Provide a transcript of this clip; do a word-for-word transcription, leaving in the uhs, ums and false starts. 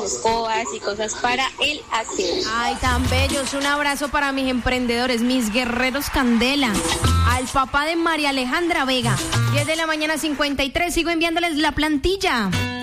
escobas y cosas para el aseo. Ay, tan bellos. Un abrazo para mis emprendedores, mis guerreros candela. Al papá de María Alejandra Vega. diez de la mañana, cincuenta y tres. Sigo enviándoles la plantilla.